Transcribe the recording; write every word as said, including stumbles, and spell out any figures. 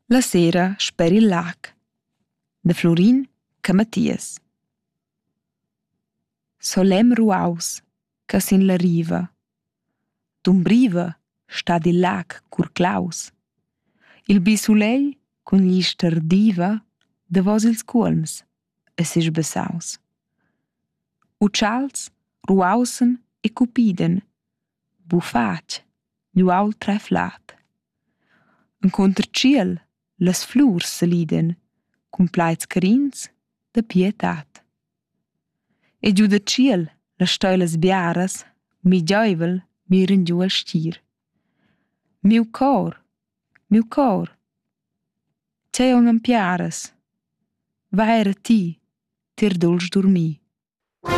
La sera sper il lag da Florin Camattias. Solem ruaus ca sin la riva, d'umbriva stad il lag cur claus. Il bisulei cun gli stardiva davos ils cuolms e sesch bessaus. Utschals ruausen e cupiden, bufatg, gl'uaul treflat. Encunter tschiel las flurs saliden cun plaids carins da pietat. E giu da tschiel las stoilas biaras mi giöivel miran giu al stir. Miu cor, miu cor, tgei aunc empiaras? Va era ti, tier dulsch durmir.